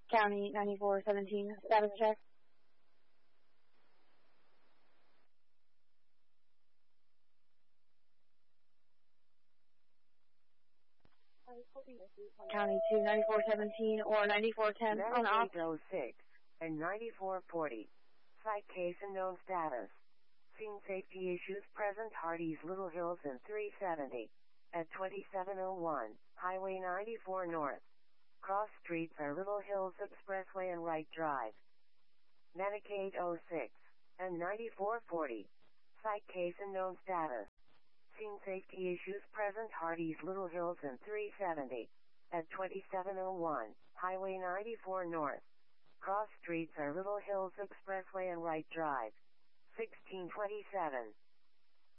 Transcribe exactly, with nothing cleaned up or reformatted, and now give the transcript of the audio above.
County ninety-four seventeen, status check. County two ninety-four seventeen or ninety-four ten on off. oh six and ninety-four forty. Site case and known status. Scene safety issues present Hardee's Little Hills and three seventy. At twenty-seven oh one, Highway ninety-four North. Cross streets are Little Hills Expressway and Wright Drive. Medicaid oh six and ninety-four forty. Site case and known status. Scene safety issues present Hardee's Little Hills and three seventy. At twenty-seven oh one, Highway ninety-four North. Cross streets are Little Hills Expressway and Wright Drive. sixteen twenty-seven.